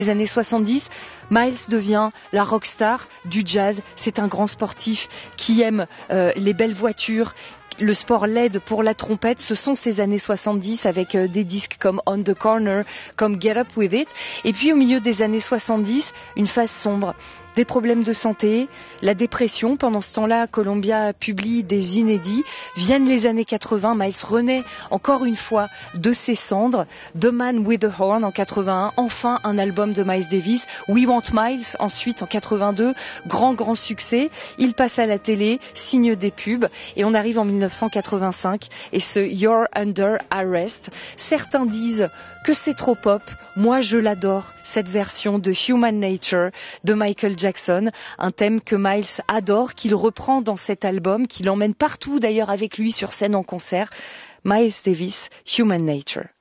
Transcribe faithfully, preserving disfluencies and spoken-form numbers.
Les années soixante-dix, Miles devient la rockstar du jazz. C'est un grand sportif qui aime euh, les belles voitures. Le sport l'aide pour la trompette. Ce sont ces années soixante-dix avec euh, des disques comme On the Corner, comme Get Up With It. Et puis au milieu des années soixante-dix, une phase sombre. Des problèmes de santé, la dépression. Pendant ce temps-là, Columbia publie des inédits. Viennent les années quatre-vingts. Miles renaît encore une fois de ses cendres. The Man with the Horn en quatre-vingt-un. Enfin, un album de Miles Davis. We Want Miles ensuite en quatre-vingt-deux. Grand, grand succès. Il passe à la télé, signe des pubs. Et on arrive en mille neuf cent quatre-vingt-cinq. Et ce You're Under Arrest. Certains disent que c'est trop pop. Moi, je l'adore. Cette version de Human Nature de Michael Jackson, un thème que Miles adore, qu'il reprend dans cet album, qu'il emmène partout d'ailleurs avec lui sur scène en concert. Miles Davis, Human Nature.